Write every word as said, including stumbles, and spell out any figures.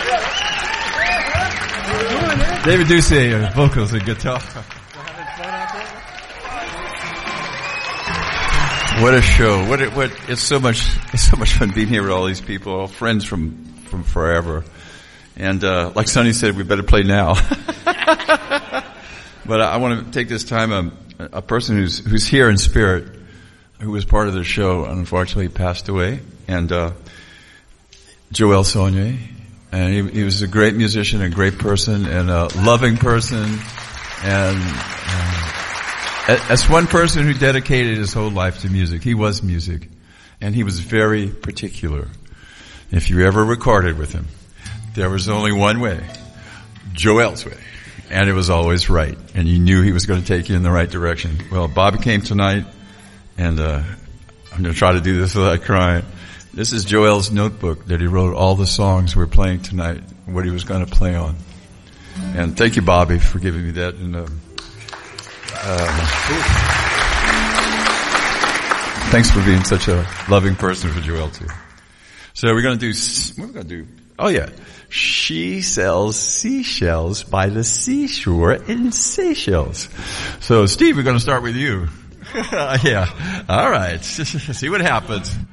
David Ducey, uh, vocals and guitar. What a show! What it, what it's so much it's so much fun being here with all these people, all friends from from forever. And uh, like Sonny said, we better play now. But I, I want to take this time. Um, a person who's who's here in spirit, who was part of the show, unfortunately passed away, and uh, Joel Saunier. And he, he was a great musician, a great person, and a loving person. And uh, as one person who dedicated his whole life to music, he was music. And he was very particular. If you ever recorded with him, there was only one way, Joel's way. And it was always right. And you knew he was going to take you in the right direction. Well, Bobby came tonight, and uh, I'm going to try to do this without crying. This is Joel's notebook that he wrote all the songs we're playing tonight, what he was going to play on. And thank you, Bobby, for giving me that. And uh, uh, thanks for being such a loving person for Joel, too. So we're going to do, what are we going to do? Oh, yeah. She sells seashells by the seashore in Seychelles. So, Steve, we're going to start with you. Yeah. All right. See what happens.